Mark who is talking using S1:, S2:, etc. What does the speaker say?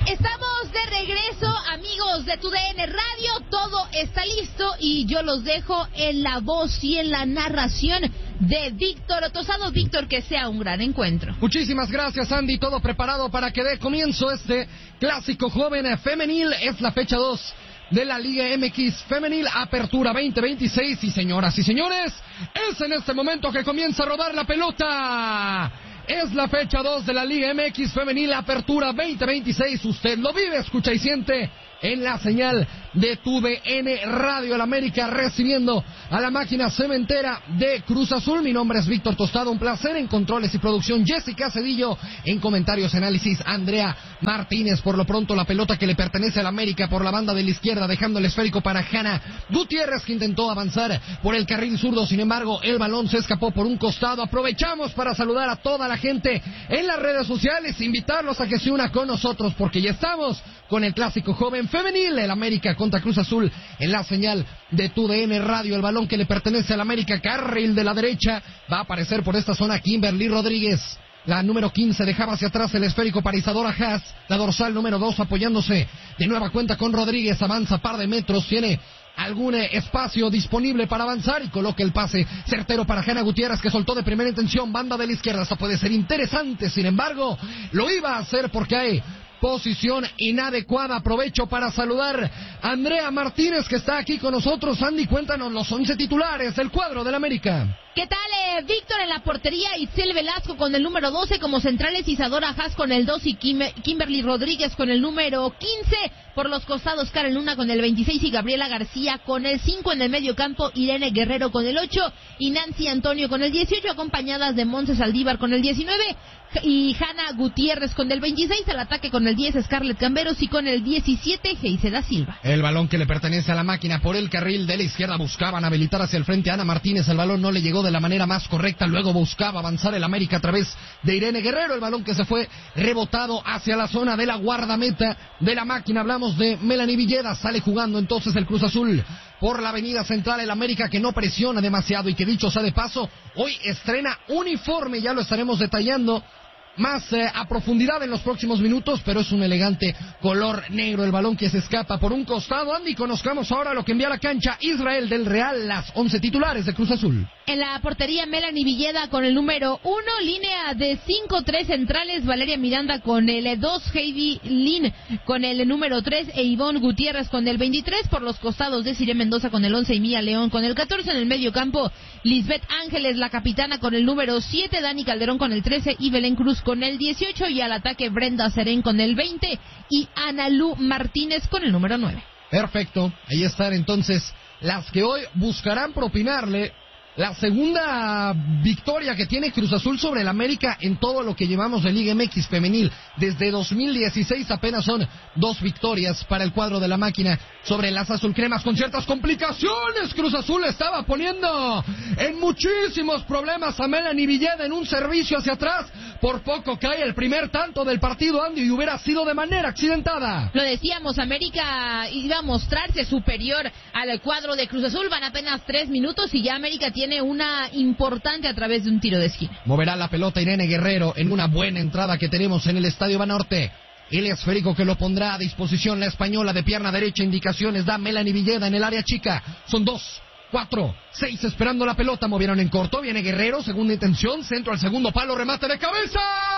S1: Estamos de regreso, amigos de TUDN Radio. Todo está listo y yo los dejo en la voz y en la narración de Víctor Tosado. Víctor, que sea un gran encuentro.
S2: Muchísimas gracias, Andy. Todo preparado para que dé comienzo este clásico joven femenil. Es la fecha 2 de la Liga MX Femenil, Apertura 2026. Y señoras y señores, es en este momento que comienza a rodar la pelota. Es la fecha 2 de la Liga MX Femenil, Apertura 2026. Usted lo vive, escucha y siente en la señal de TUDN Radio. El América recibiendo a la máquina cementera de Cruz Azul. Mi nombre es Víctor Tostado, un placer. En controles y producción, Jessica Cedillo. En comentarios, análisis, Andrea Martínez. Por lo pronto, la pelota que le pertenece al América por la banda de la izquierda, dejando el esférico para Hanna Gutiérrez, que intentó avanzar por el carril zurdo. Sin embargo, el balón se escapó por un costado. Aprovechamos para saludar a toda la gente en las redes sociales, invitarlos a que se una con nosotros, porque ya estamos con el clásico joven femenil, el América contra Cruz Azul, en la señal de TUDN Radio. El balón que le pertenece al América, carril de la derecha, va a aparecer por esta zona Kimberly Rodríguez. La número 15 dejaba hacia atrás el esférico para Isadora Haas. La dorsal número 2 apoyándose de nueva cuenta con Rodríguez. Avanza par de metros, tiene algún espacio disponible para avanzar y coloca el pase certero para Hanna Gutiérrez, que soltó de primera intención, banda de la izquierda. Esto puede ser interesante, sin embargo, lo iba a hacer porque hay posición inadecuada. Aprovecho para saludar a Andrea Martínez, que está aquí con nosotros. Andy, cuéntanos los 11 titulares del cuadro del América.
S1: ¿Qué tal, Víctor? En la portería, Itzel Velasco con el número 12, como centrales Isadora Haas con el 2 y Kimberly Rodríguez con el número 15. Por los costados, Karen Luna con el 26 y Gabriela García con el 5. En el medio campo, Irene Guerrero con el 8 y Nancy Antonio con el 18, acompañadas de Montse Saldívar con el 19 y Hanna Gutiérrez con el 26. Al ataque con el 10, Scarlett Camberos, y con el 17, Geise da Silva.
S2: El balón que le pertenece a la máquina por el carril de la izquierda. Buscaban habilitar hacia el frente a Ana Martínez. El balón no le llegó de la manera más correcta. Luego buscaba avanzar el América a través de Irene Guerrero. El balón que se fue rebotado hacia la zona de la guardameta de la máquina. Hablamos de Melanie Villeda. Sale jugando entonces el Cruz Azul por la avenida central. El América, que no presiona demasiado y que, dicho sea de paso, hoy estrena uniforme. Ya lo estaremos detallando más a profundidad en los próximos minutos, pero es un elegante color negro. El balón que se escapa por un costado. Andy, conozcamos ahora lo que envía a la cancha Israel del Real, las 11 titulares de Cruz Azul.
S1: En la portería, Melanie Villeda con el número 1, línea de 5-3 centrales, Valeria Miranda con el 2, Heidi Lin con el número 3 e Ivonne Gutiérrez con el 23. Por los costados, Desiree Mendoza con el 11 y Mía León con el 14. En el medio campo, Lisbeth Ángeles, la capitana, con el número 7, Dani Calderón con el 13 y Belén Cruz con el 18. Y al ataque, Brenda Serén con el 20 y Ana Lu Martínez con el número 9.
S2: Perfecto, ahí están entonces las que hoy buscarán propinarle la segunda victoria que tiene Cruz Azul sobre el América en todo lo que llevamos de Liga MX Femenil. Desde 2016 apenas son 2 victorias para el cuadro de la máquina sobre las azulcremas, con ciertas complicaciones. Cruz Azul estaba poniendo en muchísimos problemas a Melanie Villeda en un servicio hacia atrás. Por poco cae el primer tanto del partido, Andy, y hubiera sido de manera accidentada.
S1: Lo decíamos, América iba a mostrarse superior al cuadro de Cruz Azul. Van apenas 3 minutos y ya América tiene una importante a través de un tiro de esquina.
S2: Moverá la pelota Irene Guerrero en una buena entrada que tenemos en el Estadio Banorte. El esférico que lo pondrá a disposición la española de pierna derecha. Indicaciones da Melanie Villeda en el área chica. Son 2, 4, 6 esperando la pelota. Movieron en corto. Viene Guerrero, segunda intención. Centro al segundo palo. Remate de cabeza.